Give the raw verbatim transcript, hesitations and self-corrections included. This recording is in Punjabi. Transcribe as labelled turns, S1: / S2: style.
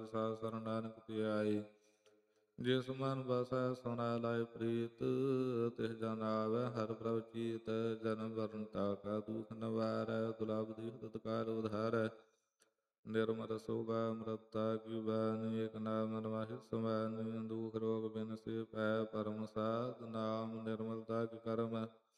S1: ਪ੍ਰਸਾਦ ਸਰਣ ਨਾਨਕ ਧਿਆਈ। ਜਿਸ ਮਨ ਬਸੈ ਸੁਣੈ ਲਾਇ ਪ੍ਰੀਤ, ਤਿਸ ਜਨ ਆਵੈ ਹਰਿ ਪ੍ਰਭ ਚੀਤ। ਜਨਮ ਮਰਨ ਤਾਕਾ ਦੁਖ ਨਿਵਾਰੈ, ਦੁਲਭ ਦੀਪ ਤਤਕਾਲ ਉਧਾਰੈ। ਨਿਰਮਲ ਸੋਭਾ ਅੰਮ੍ਰਿਤਾ ਕੀ ਬਾਣੀ, ਏਕ ਨਾਮ ਮਨ ਮਾਹਿ ਸਮਾਨੀ। ਦੁਖ ਰੋਗ ਬਿਨਸੀ ਪੈ ਪਰਮ ਸਾਧ, ਨਾਮ ਨਿਰਮਲਤਾ ਕੀ ਕਰਮ।